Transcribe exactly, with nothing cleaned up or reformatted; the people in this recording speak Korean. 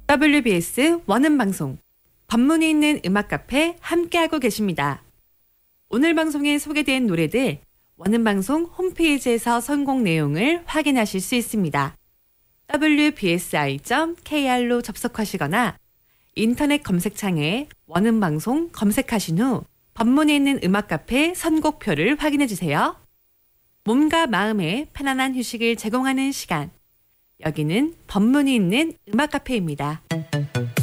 더블유비에스 원음방송 법문이 있는 음악카페 함께하고 계십니다. 오늘 방송에 소개된 노래들 원음방송 홈페이지에서 선곡 내용을 확인하실 수 있습니다. 더블유비에스아이 점 케이알로 접속하시거나 인터넷 검색창에 원음방송 검색하신 후 법문이 있는 음악카페 선곡표를 확인해주세요. 몸과 마음에 편안한 휴식을 제공하는 시간. 여기는 법문이 있는 음악카페입니다.